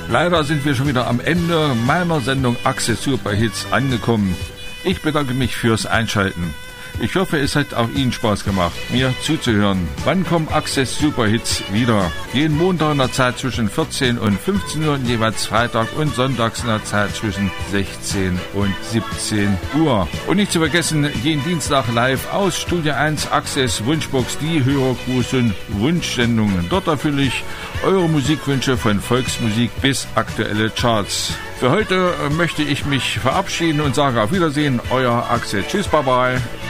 Leider sind wir schon wieder am Ende meiner Sendung Access Superhits angekommen. Ich bedanke mich fürs Einschalten. Ich hoffe, es hat auch Ihnen Spaß gemacht, mir zuzuhören. Wann kommen Access Superhits wieder? Jeden Montag in der Zeit zwischen 14 und 15 Uhr und jeweils Freitag und sonntags in der Zeit zwischen 16 und 17 Uhr. Und nicht zu vergessen, jeden Dienstag live aus Studio 1 Access Wunschbox, die Hörergruß und Wunschsendungen. Dort erfülle ich eure Musikwünsche von Volksmusik bis aktuelle Charts. Für heute möchte ich mich verabschieden und sage auf Wiedersehen, euer Axel. Tschüss, bye bye.